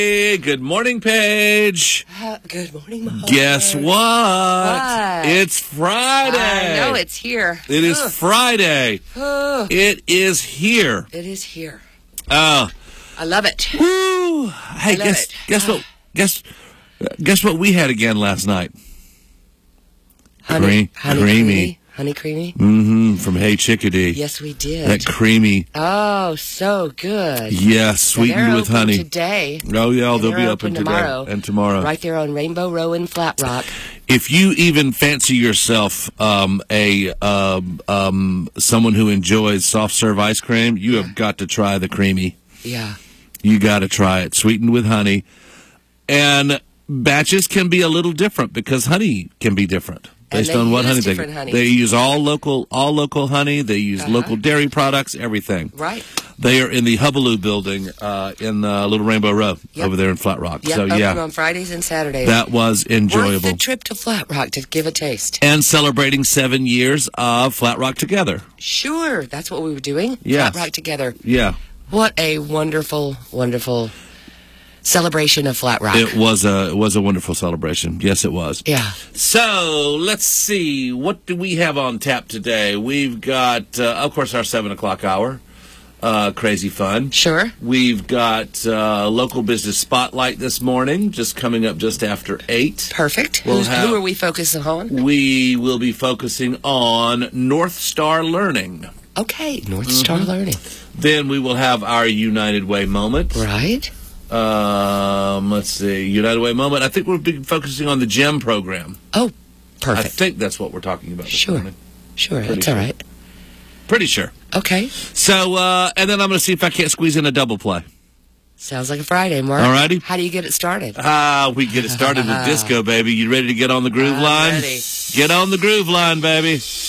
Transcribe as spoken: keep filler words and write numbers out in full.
Hey, good morning, Paige. Uh, good morning, Mom. Guess what? What? It's Friday. I know it's here. It is Ugh. Friday. Ugh. It is here. It is here. Uh, I love it. woo. Hey, I love guess it. guess what? Guess guess what we had again last night? Honey, Cre- honey creamy. creamy. Honey creamy? Mm-hmm. From Hey Chickadee. Yes, we did. That creamy. Oh, so good. Yes, So sweetened they're with open honey. today. Oh yeah, And they'll they're be open open tomorrow. today and tomorrow. Right there on Rainbow Row in Flat Rock. If you even fancy yourself um, a um, um, someone who enjoys soft serve ice cream, you have got to try the creamy. Yeah. You got to try it, sweetened with honey. And batches can be a little different because honey can be different based And they on what use honey they different honey. they use. All local, all local honey. They use Uh-huh. local dairy products, everything. Right. They are in the Hubaloo building uh, in uh, Little Rainbow Row Yep. over there in Flat Rock. Yep, so open yeah, on Fridays and Saturdays. that was Worth enjoyable. the trip to Flat Rock to give a taste. And celebrating seven years of Flat Rock together. Sure, that's what we were doing. Yes. Flat Rock together. Yeah, What a wonderful, wonderful celebration of Flat Rock. it was a it was a wonderful celebration. Yes, it was. Yeah. So let's see, what do we have on tap today? We've got, uh, of course, our seven o'clock hour, uh, crazy fun. Sure. We've got uh, local business spotlight this morning, just coming up just after eight. Perfect. We'll Who's, have- who are we focusing on? We will be focusing on North Star Learning. Okay, North Star Mm-hmm. Learning. Then we will have our United Way moment. Right. Um, let's see, United Way moment. I think we'll be focusing on the GEM program. Oh, I perfect. think that's what we're talking about this Sure. morning. Sure, Pretty that's sure. all right. Pretty sure. Okay. So, uh, and then I'm going to see if I can't squeeze in a double play. Sounds like a Friday, Mark. All righty. How do you get it started? Ah, we get it started with disco, baby. You ready to get on the groove I'm line? ready. Get on the groove line, baby.